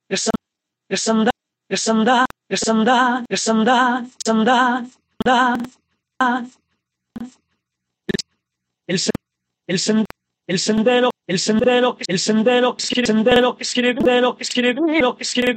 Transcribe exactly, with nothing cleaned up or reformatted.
es es andar, es andar, es andar, es andar, es andar, andar, andar. El sen- el sen- el sendero, el sendero, el sendero, el sendero, el sendero, el sendero, el sendero, el sendero,